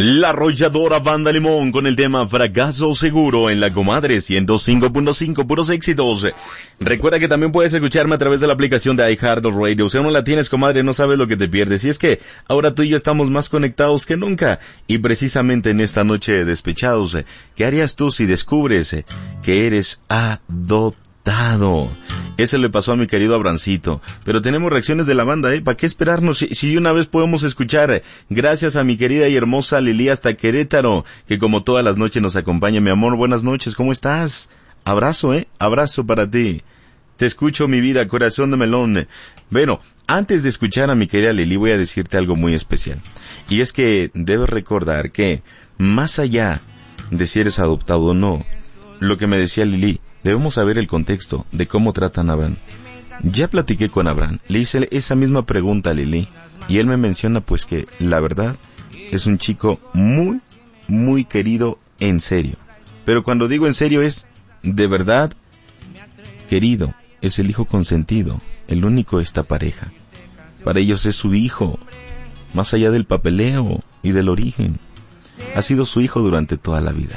La Arrolladora Banda Limón con el tema Fracaso Seguro en la Comadre 105.5, puros éxitos. Recuerda que también puedes escucharme a través de la aplicación de iHeartRadio. Si aún no la tienes, comadre, no sabes lo que te pierdes. Y es que ahora tú y yo estamos más conectados que nunca. Y precisamente en esta noche de despechados, ¿qué harías tú si descubres que eres adoptado? Eso le pasó a mi querido Abrancito. Pero tenemos reacciones de la banda, ¿para qué esperarnos? Si una vez podemos escuchar. Gracias a mi querida y hermosa Lili hasta Querétaro, que como todas las noches nos acompaña. Mi amor, buenas noches, ¿cómo estás? Abrazo, abrazo para ti. Te escucho, mi vida, corazón de melón. Bueno, antes de escuchar a mi querida Lili, voy a decirte algo muy especial. Y es que debes recordar que, más allá de si eres adoptado o no, lo que me decía Lili, debemos saber el contexto de cómo tratan a Abraham. Ya platiqué con Abraham, le hice esa misma pregunta a Lili, y él me menciona pues que, la verdad, es un chico muy, muy querido en serio. Pero cuando digo en serio es, de verdad, querido, es el hijo consentido, el único de esta pareja. Para ellos es su hijo, más allá del papeleo y del origen. Ha sido su hijo durante toda la vida.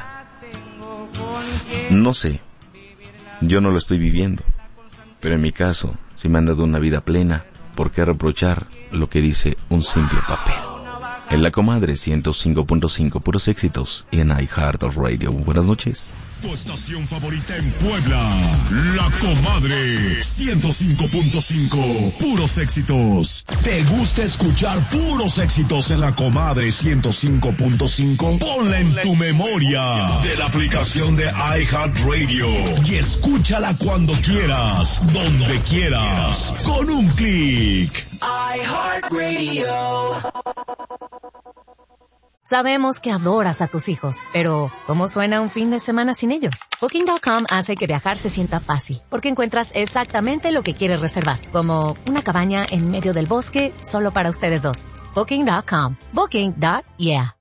No sé, yo no lo estoy viviendo, pero en mi caso, si me han dado una vida plena, ¿por qué reprochar lo que dice un simple papel? En la Comadre 105.5, puros éxitos, y en iHeartRadio. Buenas noches. Tu estación favorita en Puebla, La Comadre 105.5, puros éxitos. ¿Te gusta escuchar puros éxitos en La Comadre 105.5? Ponla en tu memoria de la aplicación de iHeartRadio y escúchala cuando quieras, donde quieras, con un clic. iHeartRadio. Sabemos que adoras a tus hijos, pero ¿cómo suena un fin de semana sin ellos? Booking.com hace que viajar se sienta fácil, porque encuentras exactamente lo que quieres reservar, como una cabaña en medio del bosque solo para ustedes dos. Booking.com. Booking.yeah.